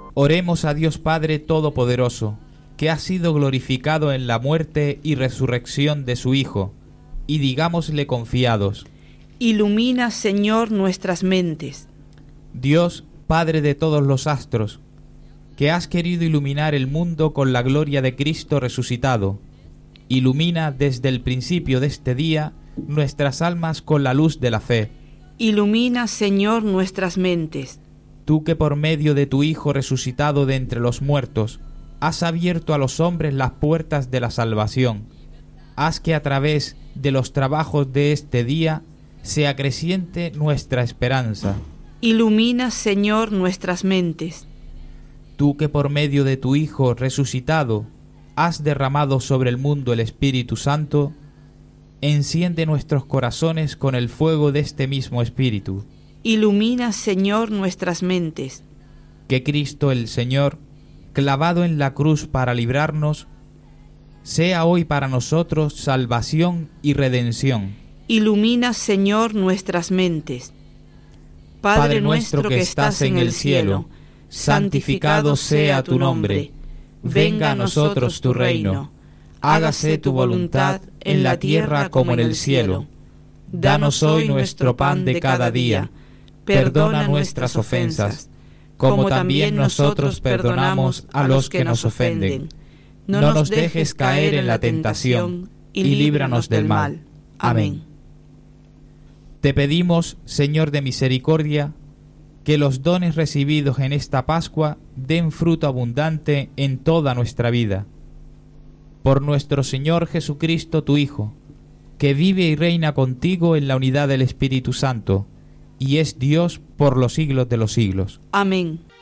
Oremos a Dios Padre Todopoderoso, que ha sido glorificado en la muerte y resurrección de su Hijo, y digámosle confiados: Ilumina, Señor, nuestras mentes. Dios, Padre de todos los astros, que has querido iluminar el mundo con la gloria de Cristo resucitado, ilumina desde el principio de este día nuestras almas con la luz de la fe. Ilumina, Señor, nuestras mentes. Tú que por medio de tu Hijo resucitado de entre los muertos has abierto a los hombres las puertas de la salvación, haz que a través de los trabajos de este día se acreciente nuestra esperanza. Ilumina, Señor, nuestras mentes. Tú que por medio de tu Hijo resucitado has derramado sobre el mundo el Espíritu Santo, enciende nuestros corazones con el fuego de este mismo Espíritu. Ilumina, Señor, nuestras mentes. Que Cristo el Señor, clavado en la cruz para librarnos, sea hoy para nosotros salvación y redención. Ilumina, Señor, nuestras mentes. Padre nuestro que estás en el cielo, santificado sea tu nombre. Venga a nosotros tu reino. Hágase tu voluntad en la tierra como en el cielo. Danos hoy nuestro pan de cada día. Perdona nuestras ofensas, como también nosotros perdonamos a los que nos ofenden. No nos dejes caer en la tentación y líbranos del mal. Amén. Te pedimos, Señor de misericordia, que los dones recibidos en esta Pascua den fruto abundante en toda nuestra vida. Por nuestro Señor Jesucristo, tu Hijo, que vive y reina contigo en la unidad del Espíritu Santo, y es Dios por los siglos de los siglos. Amén.